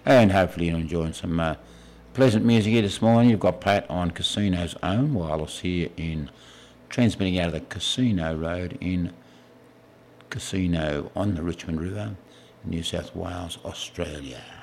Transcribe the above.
And hopefully you're enjoying some pleasant music here this morning. You've got Pat on Casino's Own Wireless here in transmitting out of the Casino Road in Casino on the Richmond River, New South Wales, Australia.